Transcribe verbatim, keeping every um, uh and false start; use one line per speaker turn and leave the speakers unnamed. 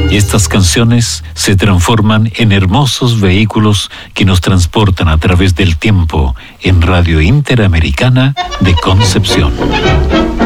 Y estas canciones se transforman en hermosos vehículos que nos transportan a través del tiempo en Radio Interamericana de Concepción.